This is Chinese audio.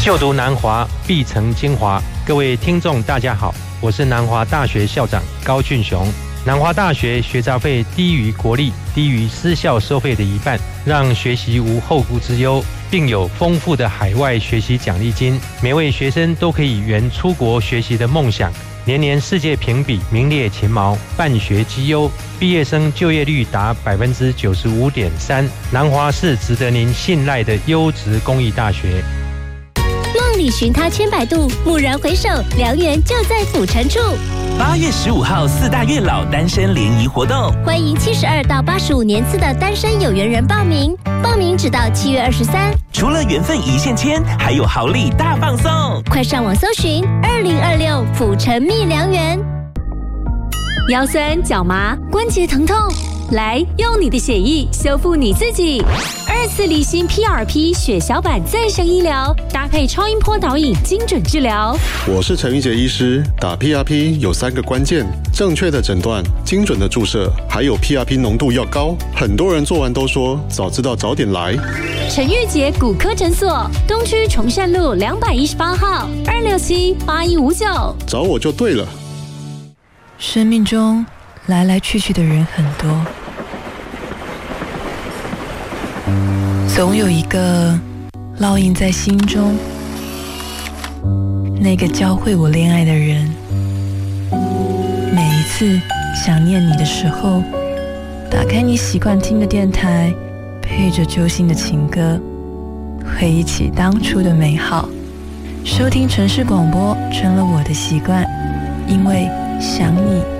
就读南华，必成精华。各位听众大家好，我是南华大学校长高俊雄。南华大学学杂费低于国立、低于私校收费的一半，让学习无后顾之忧，并有丰富的海外学习奖励金，每位学生都可以圆出国学习的梦想。年年世界评比名列前茅，办学绩优，毕业生就业率达 95.3%。南华是值得您信赖的优质公益大学。 梦里寻他千百度，蓦然回首，良缘就在府城处。 8月15号4大月老单身联谊活动， 欢迎72到85年次的单身有缘人报名，报名只到7月23。 除了缘分一线牵，还有好礼大放送， 快上网搜寻2026府城蜜良缘。 腰酸脚麻关节疼痛，来用你的血液修复你自己。2次离心 PRP 血小板再生医疗，搭配超音波导引精准治疗。 我是陈玉杰医师，打 PRP 有3个关键：正确的诊断、精准的注射，还有 PRP 浓度要高。很多人做完都说早知道早点来。 陈玉杰骨科诊所，东区崇善路218号2678159， 找我就对了。 生命中来来去去的人很多，总有一个烙印在心中，那个教会我恋爱的人。每一次想念你的时候，打开你习惯听的电台，配着揪心的情歌，回忆起当初的美好。收听城市广播成了我的习惯，因为想你